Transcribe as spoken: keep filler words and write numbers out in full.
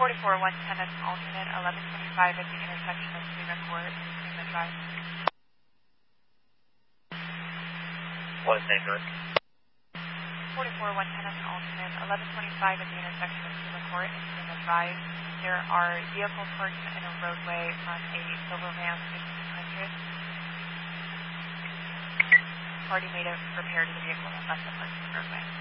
forty-four one ten, that's an alternate, eleven twenty-five at the intersection of Cleveland Court and Cleveland Drive. What is name, North? forty-four one ten, that's an alternate, eleven twenty-five at the intersection of Cleveland Court and Cleveland Drive. There are vehicles parked in a roadway on a silver van fifteen hundred. Party made a repair to the vehicle and left the parked in the roadway.